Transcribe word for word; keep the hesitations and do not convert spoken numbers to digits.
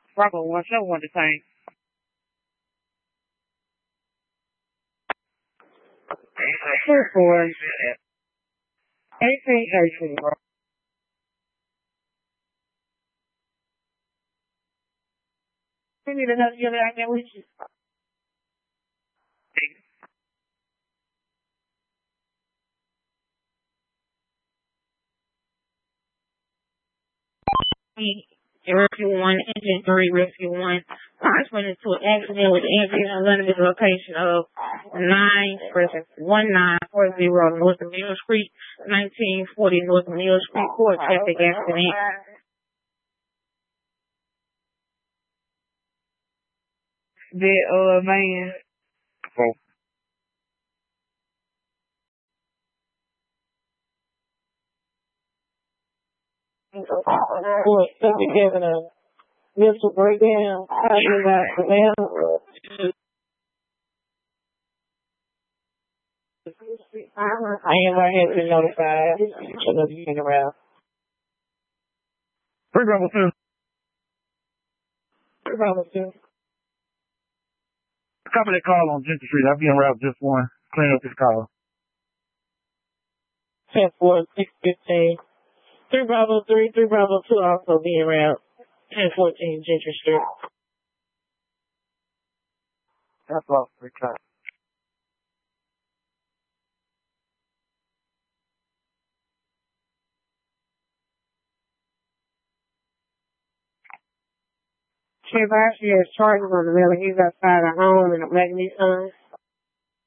Bravo one seven one to tank. Two four. Eighteen eighteen. We need another unit out there with you. Rescue one, engine three, rescue one. Corresponding to an accident with entry and London location of nine, present one nine four zero North Mill Street, nineteen forty North Mill Street, Court traffic accident. That uh man. Oh. Well, something having a mental breakdown. I ain't right here to notify. So let's hang around. Three Bravo two. Three Bravo two. Copy that call on Gentry Street. I'll be en route just one. Clean up this call. ten four six fifteen. Three Bravo three, three Bravo two also being around ten fourteen Gentry Street. That's all three times. Chief actually has charges on the mail. He's outside our home in the Magneto.